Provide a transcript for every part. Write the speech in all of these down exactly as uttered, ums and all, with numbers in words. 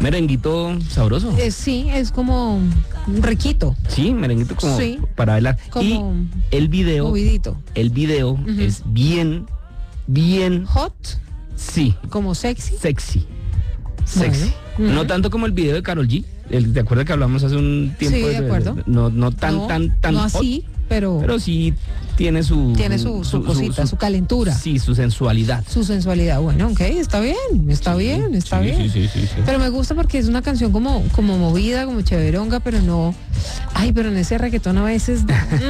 Merenguito sabroso. Eh, sí, es como riquito. Sí, merenguito como Sí, para bailar. como y el video, movidito. el video uh-huh. es bien, bien... Hot. Sí. Como sexy. Sexy. Sexy. Bueno. Uh-huh. No tanto como el video de Karol G. El, ¿te acuerdas que hablamos hace un tiempo? Sí, de, de acuerdo. De, no, no tan, no, tan, tan no hot, así, pero... Pero sí tiene su... Tiene su, su, su cosita, su, su calentura. Sí, su sensualidad. Su sensualidad. Bueno, ok, está bien, está sí, bien, está sí, bien. Sí, sí, sí, sí. Pero me gusta porque es una canción como, como movida, como chéveronga, pero no... Ay, pero en ese reggaetón a veces...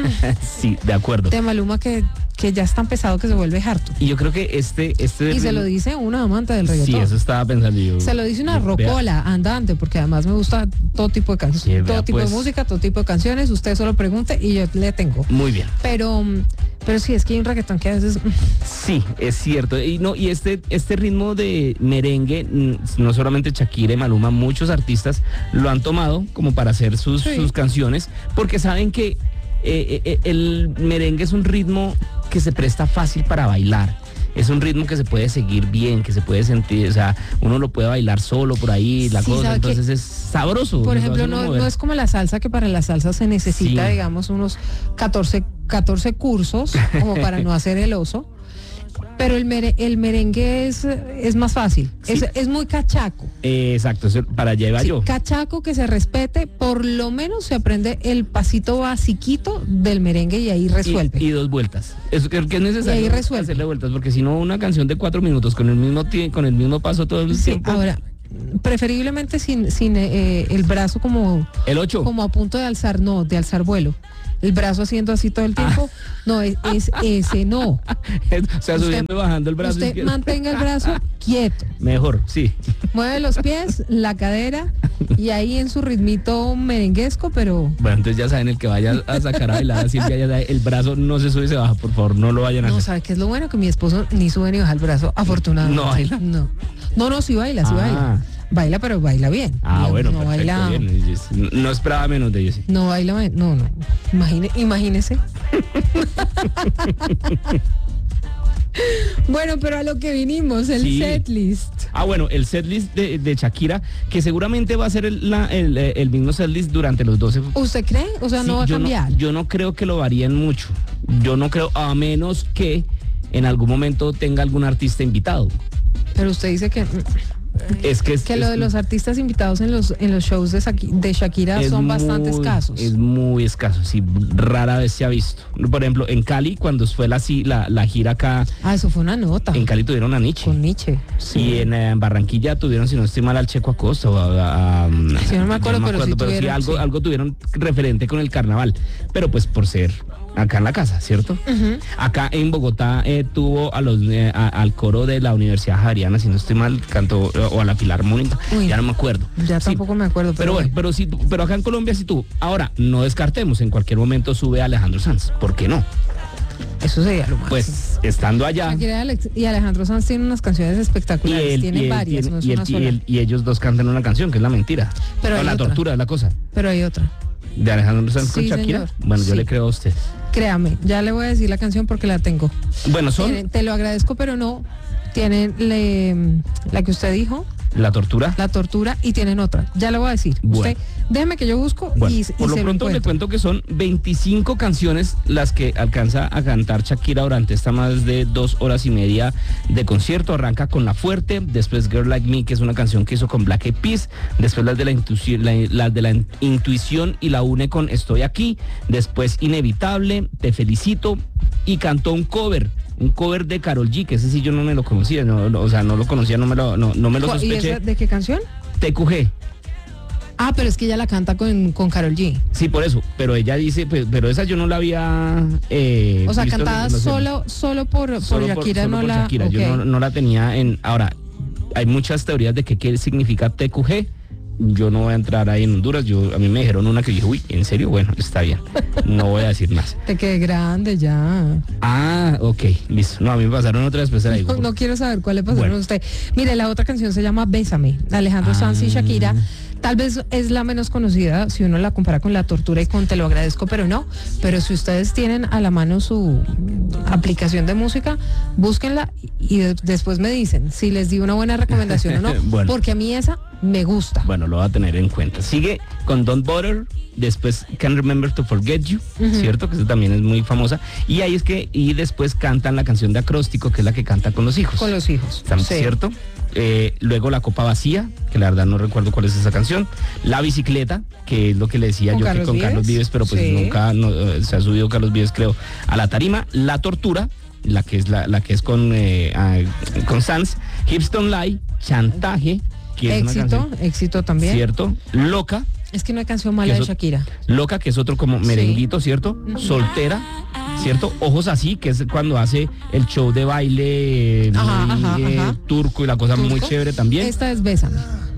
sí, de acuerdo. Te Maluma que... que ya es tan pesado que se vuelve harto. Y yo creo que este... este y se lo dice una amante del reggaetón. Sí, eso estaba pensando yo. Se lo dice una rocola andante, porque además me gusta todo tipo de canciones, sí, todo tipo pues, de música, todo tipo de canciones. Usted solo pregunte y yo le tengo. Muy bien. Pero, pero sí, es que hay un reggaetón que a veces... Sí, es cierto. Y no, y este, este ritmo de merengue, no solamente Shakira y Maluma, muchos artistas lo han tomado como para hacer sus, sí. sus canciones, porque saben que eh, eh, el merengue es un ritmo que se presta fácil para bailar. Es un ritmo que se puede seguir bien, que se puede sentir, o sea, uno lo puede bailar solo por ahí, la sí, cosa, entonces es sabroso. Por ejemplo, no, no es como la salsa, que para la salsa se necesita, sí. digamos, unos catorce, catorce cursos, como para no hacer el oso. Pero el, mere, el merengue es, es más fácil, sí. es, es muy cachaco. Eh, exacto, para llevar sí, yo. Cachaco que se respete, por lo menos se aprende el pasito basiquito del merengue y ahí resuelve. Y, y dos vueltas. Es que es necesario y ahí resuelve. hacerle vueltas, porque si no una canción de cuatro minutos con el mismo con el mismo paso todo el sí, tiempo. Ahora, preferiblemente sin, sin eh, el brazo como... El ocho. Como a punto de alzar, no, de alzar vuelo. El brazo haciendo así todo el tiempo, ah. no, es, es ese no. O sea, usted, subiendo y bajando el brazo. Usted izquierdo. Mantenga el brazo quieto. Mejor, sí. Mueve los pies, la cadera y ahí en su ritmito merenguesco, pero... Bueno, entonces ya saben, el que vaya a sacar a bailar a Silvia, ya el brazo no se sube y se baja, por favor, no lo vayan a no, hacer. No, ¿sabe qué es lo bueno? Que mi esposo ni sube ni baja el brazo, afortunadamente. ¿No baila? No, no, no sí baila, sí ah. baila. Baila, pero baila bien. Ah, no, bueno, no perfecto, baila, bien. No esperaba menos de ellos. Sí. No baila, no, no. Imagine, imagínese. Bueno, pero a lo que vinimos, el sí. setlist. Ah, bueno, el setlist de, de Shakira, que seguramente va a ser el, la, el, el mismo setlist durante los doce. ¿Usted cree? O sea, sí, no va a cambiar. No, yo no creo que lo varíen mucho. Yo no creo, a menos que en algún momento tenga algún artista invitado. Pero usted dice que... Es que, es, que lo es, de los artistas invitados en los en los shows de, de Shakira son muy, bastante escasos. Es muy escaso, sí, rara vez se ha visto. Por ejemplo, en Cali, cuando fue la, la, la gira acá... Ah, eso fue una nota. En Cali tuvieron a Nietzsche. Con Nietzsche, sí. Y en, en Barranquilla tuvieron, si no estoy mal, al Checo Acosta. O a, a, sí, no me acuerdo, no me acuerdo, pero, sí, pero tuvieron, sí, algo, sí. algo tuvieron referente con el carnaval. Pero pues por ser... acá en la casa, ¿cierto? Uh-huh. Acá en Bogotá eh, tuvo a los eh, a, al coro de la Universidad Javeriana, si no estoy mal, cantó, o a la Filarmónica, Uy, ya no me acuerdo. Ya sí. tampoco me acuerdo. Pero, pero bueno, pero sí, pero acá en Colombia sí tuvo. Ahora, no descartemos, en cualquier momento sube Alejandro Sanz, ¿por qué no? Eso sería lo más. Pues estando allá. Y Alejandro Sanz tiene unas canciones espectaculares, él, tiene varias, tiene, no es y, una él, sola. Y, él, y ellos dos cantan una canción, que es La Mentira. Pero o La otra. Tortura es la cosa. Pero hay otra. ¿De Alejandro Sanz sí, con Shakira? Señor. Bueno, sí. yo le creo a usted. Créame, ya le voy a decir la canción porque la tengo. Bueno, son... Tienen, te lo agradezco, pero no. Tienen le, la que usted dijo. La Tortura. La Tortura y tienen otra. Ya le voy a decir. Bueno. Usted, déjeme que yo busco bueno, y, y por lo se pronto lo le cuento que son veinticinco canciones las que alcanza a cantar Shakira durante esta más de dos horas y media de concierto. Arranca con La Fuerte, después Girl Like Me, que es una canción que hizo con Black Eyed Peas, después las de la intuición, la, la de la intuición y la une con Estoy Aquí, después Inevitable, Te Felicito y cantó un cover. Un cover de Karol G, que ese sí yo no me lo conocía, no, no, o sea, no lo conocía, no me lo, no, no me lo sospeché. ¿Y esa, de qué canción? T Q G. Ah, pero es que ella la canta con, con Karol G. Sí, por eso, pero ella dice, pues, pero esa yo no la había eh, o sea, visto, cantada no sé, solo, solo por, solo por Shakira, por, solo no por la... Shakira. Okay. Yo no, no la tenía en... Ahora, hay muchas teorías de que qué significa T Q G. Yo no voy a entrar ahí en Honduras. Yo a mí me dijeron una que dije, uy, ¿en serio? Bueno, está bien. No voy a decir más. Te quedé grande ya. Ah, ok, listo. No, a mí me pasaron otra vez, pues se la digo. No, no quiero saber cuál le pasaron bueno. a usted. Mire, la otra canción se llama Bésame, Alejandro ah. Sanz y Shakira. Tal vez es la menos conocida si uno la compara con La Tortura y con Te lo agradezco, pero no. Pero si ustedes tienen a la mano su aplicación de música, búsquenla y de- después me dicen si les di una buena recomendación o no. Bueno. Porque a mí esa Me gusta. Bueno, lo va a tener en cuenta. Sigue con Don't Bother, después Can't Remember to Forget You, uh-huh. ¿cierto? Que eso también es muy famosa. Y ahí es que, y después cantan la canción de Acróstico, que es la que canta con los hijos. Con los hijos. Sí. ¿Cierto? Eh, luego La Copa Vacía, que la verdad no recuerdo cuál es esa canción. La Bicicleta, que es lo que le decía ¿Con yo Carlos que con Vives? Carlos Vives, pero pues Sí. nunca no, se ha subido Carlos Vives, creo, a la tarima. La Tortura, la que es la, la que es con, eh, a, con Sanz. Hips Don't Lie, Chantaje, que es Éxito, una canción, éxito también. ¿cierto? Loca. Es que no hay canción mala de Eso- Shakira. Loca, que es otro como merenguito, ¿cierto? Soltera, ¿cierto? Ojos Así, que es cuando hace el show de baile Ajá, muy, ajá, eh, ajá. turco y la cosa muy Turco. chévere también. Esta es Bésame.